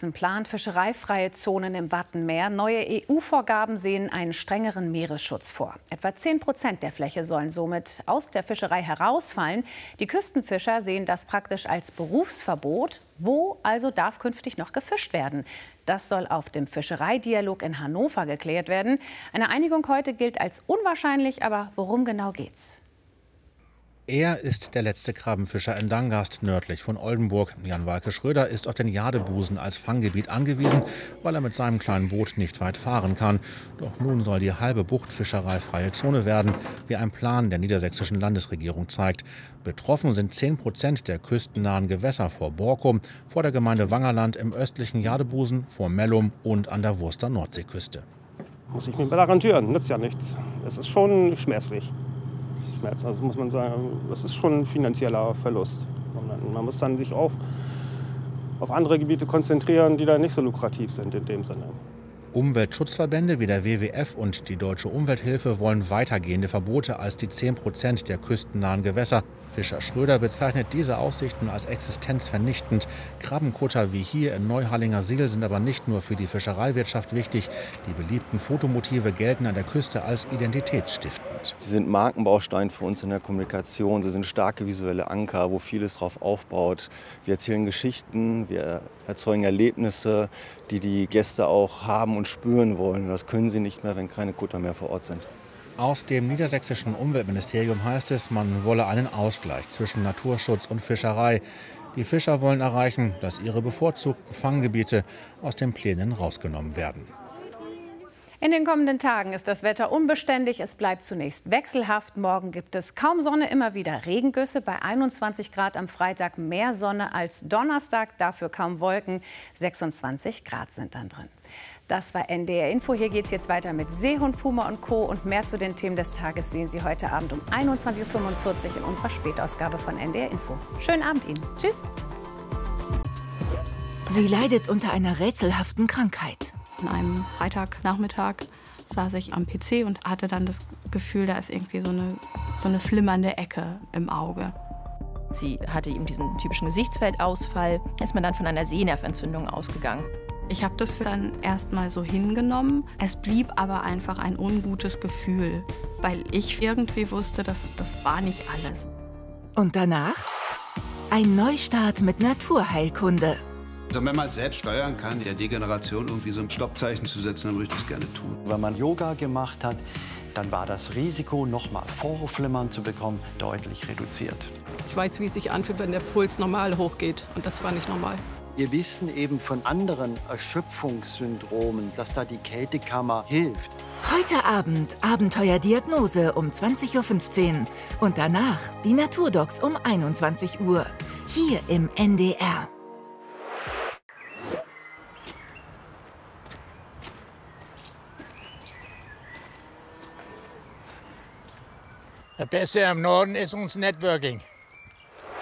Sachsen plant fischereifreie Zonen im Wattenmeer. Neue EU-Vorgaben sehen einen strengeren Meeresschutz vor. Etwa 10% der Fläche sollen somit aus der Fischerei herausfallen. Die Küstenfischer sehen das praktisch als Berufsverbot. Wo also darf künftig noch gefischt werden? Das soll auf dem Fischereidialog in Hannover geklärt werden. Eine Einigung heute gilt als unwahrscheinlich, aber worum genau geht's? Er ist der letzte Krabbenfischer in Dangast, nördlich von Oldenburg. Jan-Walke Schröder ist auf den Jadebusen als Fanggebiet angewiesen, weil er mit seinem kleinen Boot nicht weit fahren kann. Doch nun soll die halbe Bucht fischereifreie Zone werden, wie ein Plan der niedersächsischen Landesregierung zeigt. Betroffen sind 10% der küstennahen Gewässer vor Borkum, vor der Gemeinde Wangerland im östlichen Jadebusen, vor Mellum und an der Wurster Nordseeküste. Muss ich mich mal arrangieren, nützt ja nichts. Es ist schon schmerzlich. Also muss man sagen, das ist schon ein finanzieller Verlust. Man muss dann sich auf andere Gebiete konzentrieren, die da nicht so lukrativ sind in dem Sinne. Umweltschutzverbände wie der WWF und die Deutsche Umwelthilfe wollen weitergehende Verbote als die 10% der küstennahen Gewässer. Fischer Schröder bezeichnet diese Aussichten als existenzvernichtend. Krabbenkutter wie hier in Neuhallinger Siel sind aber nicht nur für die Fischereiwirtschaft wichtig. Die beliebten Fotomotive gelten an der Küste als identitätsstiftend. Sie sind Markenbaustein für uns in der Kommunikation. Sie sind starke visuelle Anker, wo vieles drauf aufbaut. Wir erzählen Geschichten, wir erzeugen Erlebnisse, die die Gäste auch haben und spüren wollen. Das können sie nicht mehr, wenn keine Kutter mehr vor Ort sind. Aus dem niedersächsischen Umweltministerium heißt es, man wolle einen Ausgleich zwischen Naturschutz und Fischerei. Die Fischer wollen erreichen, dass ihre bevorzugten Fanggebiete aus den Plänen rausgenommen werden. In den kommenden Tagen ist das Wetter unbeständig. Es bleibt zunächst wechselhaft. Morgen gibt es kaum Sonne, immer wieder Regengüsse. Bei 21 Grad am Freitag mehr Sonne als Donnerstag. Dafür kaum Wolken. 26 Grad sind dann drin. Das war NDR Info. Hier geht es jetzt weiter mit Seehund, Puma und Co. Und mehr zu den Themen des Tages sehen Sie heute Abend um 21:45 Uhr in unserer Spätausgabe von NDR Info. Schönen Abend Ihnen. Tschüss. Sie leidet unter einer rätselhaften Krankheit. An einem Freitagnachmittag saß ich am PC und hatte dann das Gefühl, da ist irgendwie so eine flimmernde Ecke im Auge. Sie hatte eben diesen typischen Gesichtsfeldausfall. Ist man dann von einer Sehnerventzündung ausgegangen. Ich habe das dann erstmal so hingenommen. Es blieb aber einfach ein ungutes Gefühl, weil ich irgendwie wusste, das war nicht alles. Und danach ein Neustart mit Naturheilkunde. Also wenn man es selbst steuern kann, der Degeneration irgendwie so ein Stoppzeichen zu setzen, dann würde ich das gerne tun. Wenn man Yoga gemacht hat, dann war das Risiko, nochmal Vorhofflimmern zu bekommen, deutlich reduziert. Ich weiß, wie es sich anfühlt, wenn der Puls normal hochgeht. Und das war nicht normal. Wir wissen eben von anderen Erschöpfungssyndromen, dass da die Kältekammer hilft. Heute Abend Abenteuerdiagnose um 20:15 Uhr. Und danach die Naturdocs um 21 Uhr. Hier im NDR. Das Beste am Norden ist uns Networking.